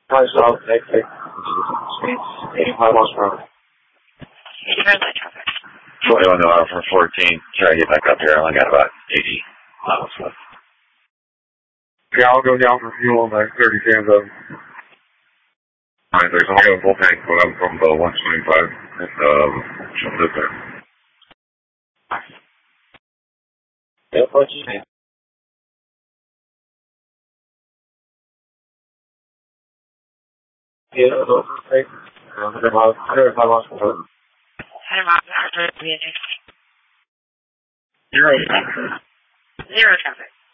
Probably south, exit. Speeds 85 miles per hour. 85 light traffic. 21 to hour for 14. Try to get back up here. I only got about 80 miles left. Yeah, I'll go down for fuel in like 30 seconds of. Alright, there's only a full tank, but I'm from the 125. Should live there. Yep, what you say? Yeah, that's all. 100 miles per hour. 100 miles an hour. Zero. Zero traffic.